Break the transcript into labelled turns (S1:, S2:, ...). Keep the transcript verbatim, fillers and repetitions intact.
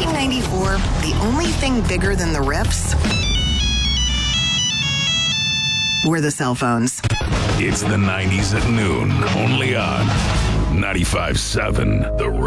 S1: nineteen ninety-four, the only thing bigger than the riffs were the cell phones.
S2: It's the nineties at noon, only on ninety-five seven The